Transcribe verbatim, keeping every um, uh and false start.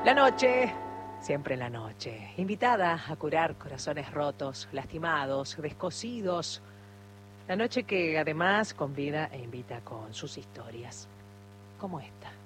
La noche, siempre la noche, invitada a curar corazones rotos, lastimados, descosidos. La noche que además convida e invita con sus historias, como esta.